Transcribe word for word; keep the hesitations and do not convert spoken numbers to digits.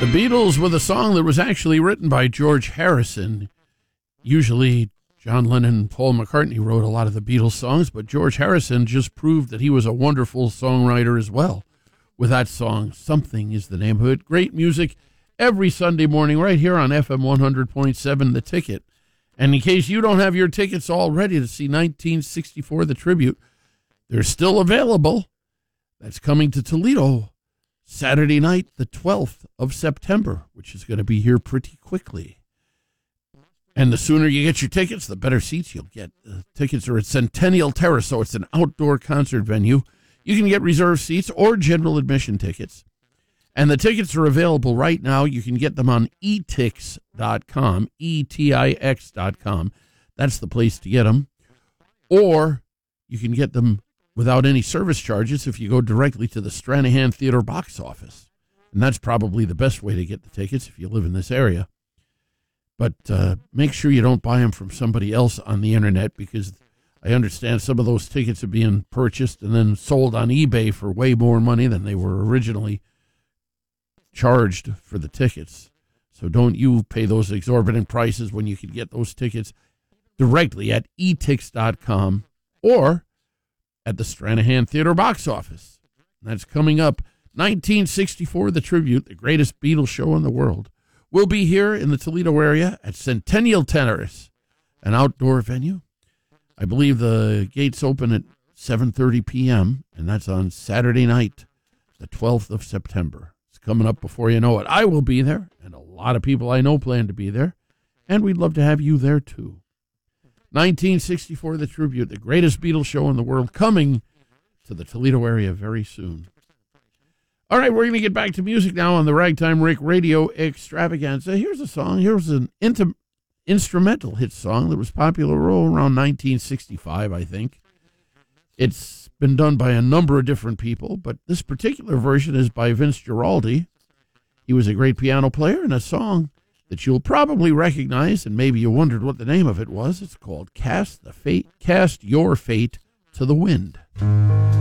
The Beatles with a song that was actually written by George Harrison. Usually John Lennon and Paul McCartney wrote a lot of the Beatles songs, but George Harrison just proved that he was a wonderful songwriter as well with that song, Something Is the Name of It. Great music every Sunday morning right here on F M one hundred point seven, The Ticket. And in case you don't have your tickets all ready to see nineteen sixty-four, The Tribute, they're still available. That's coming to Toledo Saturday night, the twelfth of September, which is going to be here pretty quickly. And the sooner you get your tickets, the better seats you'll get. The tickets are at Centennial Terrace, so it's an outdoor concert venue. You can get reserved seats or general admission tickets. And the tickets are available right now. You can get them on e tix dot com, E T I X dot com. That's the place to get them. Or you can get them without any service charges if you go directly to the Stranahan Theater box office. And that's probably the best way to get the tickets if you live in this area. But uh, make sure you don't buy them from somebody else on the internet, because I understand some of those tickets are being purchased and then sold on eBay for way more money than they were originally charged for the tickets. So don't you pay those exorbitant prices when you can get those tickets directly at e tix dot com or at the Stranahan Theater box office. That's coming up. nineteen sixty-four, The Tribute, the greatest Beatles show in the world, will be here in the Toledo area at Centennial Terrace, an outdoor venue. I believe the gates open at seven thirty p.m., and that's on Saturday night, the twelfth of September. It's coming up before you know it. I will be there, and a lot of people I know plan to be there, and we'd love to have you there too. nineteen sixty-four, The Tribute, the greatest Beatles show in the world, coming to the Toledo area very soon. All right, we're going to get back to music now on the Ragtime Rick Radio Extravaganza. Here's a song. Here's an intim- instrumental hit song that was popular around nineteen sixty-five, I think. It's been done by a number of different people, but this particular version is by Vince Guaraldi. He was a great piano player, and a song that you'll probably recognize, and maybe you wondered what the name of it was. It's called Cast the Fate, Cast Your Fate to the Wind.